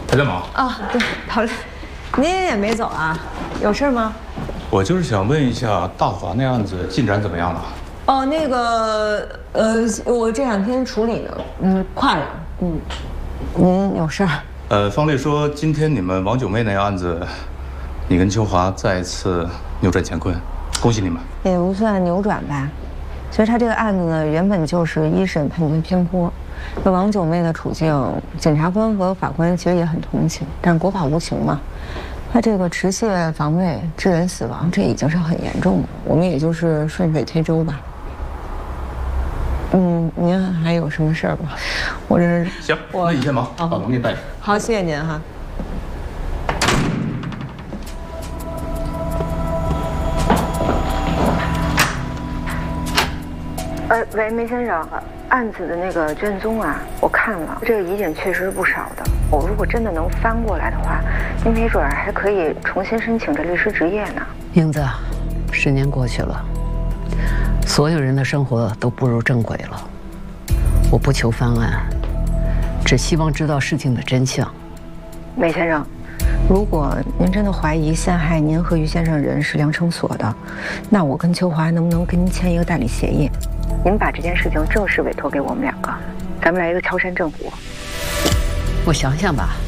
还在忙啊？对，好嘞。您也没走啊？有事吗？ 我就是想问一下，大华那案子进展怎么样了？ 哦，那个，我这2天处理呢，快了。您有事儿？ 方烈说今天你们王九妹那案子，你跟秋华再一次扭转乾坤，恭喜你们。 也不算扭转吧。其实他这个案子呢，原本就是1审判决偏颇。这王九妹的处境，检察官和法官其实也很同情，但是国法无情嘛。他这个持械防卫致人死亡，这已经是很严重了。我们也就是顺水推舟吧。您还有什么事儿吗？我这行，那你先忙，把龙给你带上。 好，谢谢您哈。喂，梅先生，案子的那个卷宗啊，我看了，这个疑点确实是不少的。我如果真的能翻过来的话，您没准还可以重新申请这律师执业呢。 英子，10年过去了，所有人的生活都步入正轨了。我不求翻案，只希望知道事情的真相。 梅先生，如果您真的怀疑陷害您和于先生人是梁成所的，那我跟秋华能不能跟您签一个代理协议？您把这件事情正式委托给我们2个，咱们来一个敲山震虎。 我想想吧。